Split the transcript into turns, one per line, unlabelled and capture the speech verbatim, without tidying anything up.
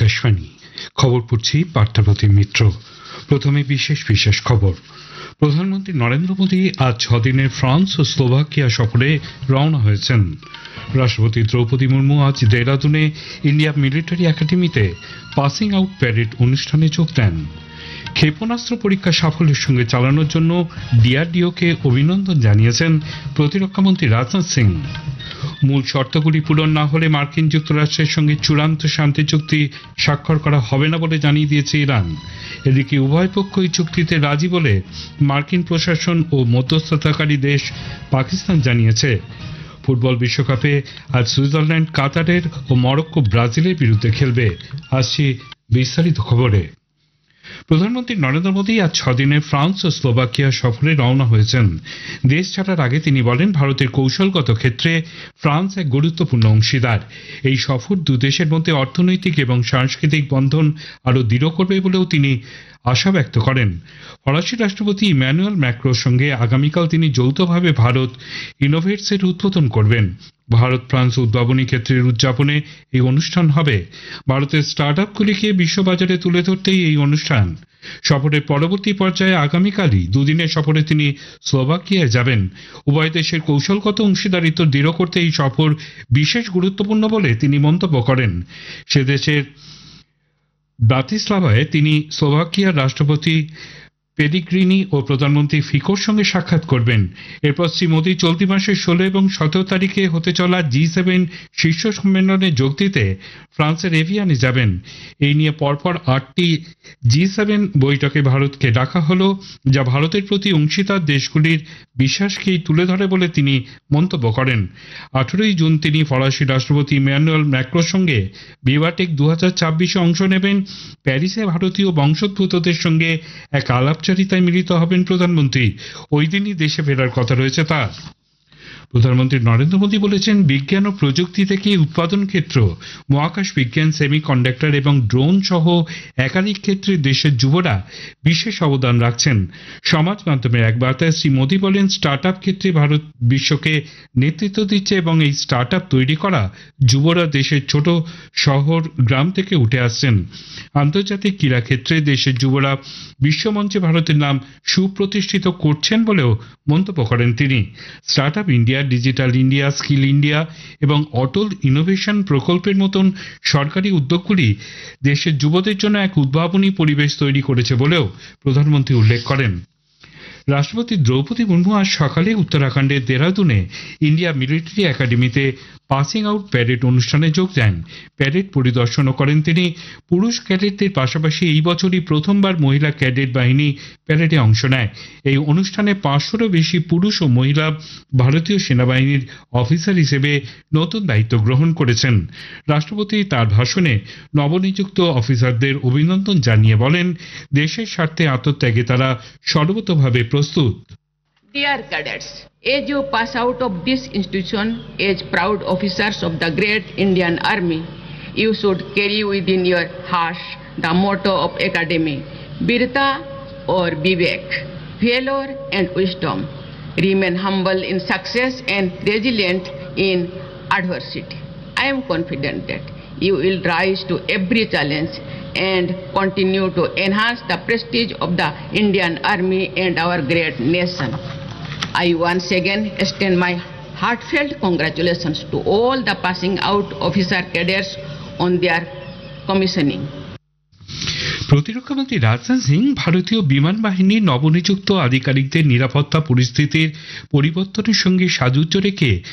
আকাশবাণী খবর পড়ছি পার্থপ্রতিম মিত্র। প্রথমে বিশেষ বিশেষ খবর। প্রধানমন্ত্রী নরেন্দ্র মোদী আজ ছদিনের ফ্রান্স ও স্লোভাকিয়া সফরে রওনা হয়েছেন। রাষ্ট্রপতি দ্রৌপদী মুর্মু আজ দেহরাদুনে ইন্ডিয়া মিলিটারি একাডেমিতে পাসিং আউট প্যারেড অনুষ্ঠানে যোগ দেন। ক্ষেপণাস্ত্র পরীক্ষা সাফল্যের সঙ্গে চালানোর জন্য ডিআরডিওকে অভিনন্দন জানিয়েছেন প্রতিরক্ষামন্ত্রী রাজনাথ সিং। মূল শর্তগুলি পূরণ না হলে মার্কিন যুক্তরাষ্ট্রের সঙ্গে চূড়ান্ত শান্তি চুক্তি স্বাক্ষর করা হবে না বলে জানিয়ে দিয়েছে ইরান। এদিকে উভয় পক্ষই চুক্তিতে রাজি বলে মার্কিন প্রশাসন ও মধ্যস্থতাকারী দেশ পাকিস্তান জানিয়েছে। ফুটবল বিশ্বকাপে আজ সুইজারল্যান্ড কাতারের ও মরক্কো ব্রাজিলের বিরুদ্ধে খেলবে। আসছি বিস্তারিত খবরে। প্রধানমন্ত্রী নরেন্দ্র মোদী আজ ছদিনের ফ্রান্স ও স্লোভাকিয়া সফরে রওনা হয়েছেন। দেশ ছাড়ার আগে তিনি বলেন, ভারতের কৌশলগত ক্ষেত্রে ফ্রান্স এক গুরুত্বপূর্ণ অংশীদার। এই সফর দু দেশের মধ্যে অর্থনৈতিক এবং সাংস্কৃতিক বন্ধন আরও দৃঢ় করবে বলেও তিনি আশা ব্যক্ত করেন। ফরাসি রাষ্ট্রপতি ইম্যানুয়েল ম্যাক্রোর সঙ্গে আগামীকাল তিনি যৌথভাবে ভারত ইনোভেটসের উদ্বোধন করবেন। ভারত ফ্রান্স উদ্ভাবনী ক্ষেত্রের উদযাপনে এই অনুষ্ঠান হবে। ভারতের স্টার্ট আপগুলিকে বিশ্ববাজারে তুলে ধরতেই এই অনুষ্ঠান। সফরের পরবর্তী পর্যায়ে আগামীকালই দুদিনের সফরে তিনি স্লোভাকিয়ায় যাবেন। উভয় দেশের কৌশলগত অংশীদারিত্ব দৃঢ় করতে এই সফর বিশেষ গুরুত্বপূর্ণ বলে তিনি মন্তব্য করেন। সে দেশের ব্রাতিস্লাভায় তিনি স্লোভাকিয়ার রাষ্ট্রপতি পেলিগ্রিনি ও প্রধানমন্ত্রী ফিকোর সঙ্গে সাক্ষাৎ করবেন। এরপর শ্রী মোদী চলতি মাসের ষোলো এবং সতেরো তারিখে হতে চলা জি সেভেন শীর্ষ সম্মেলনে যোগ দিতে ফ্রান্সের এভিয়ানে যাবেন। এই নিয়ে পরপর আটটি জি সেভেন বৈঠকে ভারতকে ডাকা হল, যা ভারতের প্রতি অংশীদার দেশগুলির বিশ্বাসকেই তুলে ধরে বলে তিনি মন্তব্য করেন। আঠেরোই জুন তিনি ফরাসি রাষ্ট্রপতি ইম্যানুয়েল ম্যাক্রোর সঙ্গে ভিভাটেক দু হাজার ছাব্বিশে অংশ নেবেন। প্যারিসে ভারতীয় বংশোদ্ভূতদের সঙ্গে এক আলাপচারিতায় মিলিত হবেন প্রধানমন্ত্রী। ওই দিনই দেশে ফেরার কথা রয়েছে তার। প্রধানমন্ত্রী নরেন্দ্র মোদী বলেছেন, বিজ্ঞান ও প্রযুক্তি থেকে উৎপাদন ক্ষেত্র, মহাকাশ বিজ্ঞান, সেমিকন্ডাক্টর এবং ড্রোন সহ একাধিক ক্ষেত্রে দেশের যুবরা বিশেষ অবদান রাখছেন। সমাজ মাধ্যমের এক বার্তায় শ্রী মোদী বলেন, স্টার্ট আপ ক্ষেত্রে ভারত বিশ্বকে নেতৃত্ব দিচ্ছে এবং এই স্টার্ট আপ তৈরি করা যুবরা দেশের ছোট শহর গ্রাম থেকে উঠে আসছেন। আন্তর্জাতিক ক্রীড়া ক্ষেত্রে দেশের যুবরা বিশ্বমঞ্চে ভারতের নাম সুপ্রতিষ্ঠিত করছেন বলেও মন্তব্য করেন তিনি। Start up India, digital India, skill India এবং অটল ইনোভেশন প্রকল্পের মতন সরকারি উদ্যোগগুলি দেশের যুবদের জন্য এক উদ্ভাবনী পরিবেশ তৈরি করেছে বলেও প্রধানমন্ত্রী উল্লেখ করেন। রাষ্ট্রপতি দ্রৌপদী মুর্মু আজ সকালে উত্তরাখণ্ডের দেহরাদুনে ইন্ডিয়া মিলিটারি একাডেমিতে পাসিং আউট প্যারেড অনুষ্ঠানে যোগ দেন। প্যারেড পরিদর্শনও করেন তিনি। পুরুষ ক্যাডেটদের পাশাপাশি এই বছরই প্রথমবার মহিলা ক্যাডেট বাহিনী প্যারেডে অংশ নেয়। এই অনুষ্ঠানে পাঁচশোরও বেশি পুরুষ ও মহিলা ভারতীয় সেনাবাহিনীর অফিসার হিসেবে নতুন দায়িত্ব গ্রহণ করেছেন। রাষ্ট্রপতি তার ভাষণে নবনিযুক্ত অফিসারদের অভিনন্দন জানিয়ে বলেন, দেশের স্বার্থে আত্মত্যাগে তারা সর্বতোভাবে প্রস্তুত।
Dear cadets, as you pass out of this institution as proud officers of the great Indian Army, you should carry within your hearts the motto of Academy, Virta or Vivek, valor and wisdom. Remain humble in success and resilient in adversity. I am confident that you will rise to every challenge and continue to enhance the prestige of the Indian Army and our great nation. I once again extend my heartfelt congratulations to all the passing out officer cadets on their commissioning.
প্রতিরক্ষামন্ত্রী রাজনাথ সিং ভারতীয় বিমান বাহিনীর নবনিযুক্ত আধিকারিকদের নিরাপত্তা পরিস্থিতির পরিবর্তনের সঙ্গে সাযুজ্য রেখে